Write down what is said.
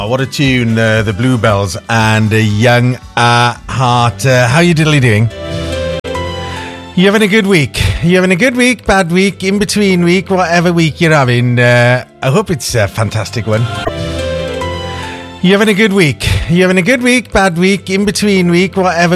What a tune, the Bluebells and Young Heart. How you diddly doing? You having a good week? You having a good week, bad week, in between week, whatever week you're having? I hope it's a fantastic one. You having a good week? You having a good week, bad week, in between week, whatever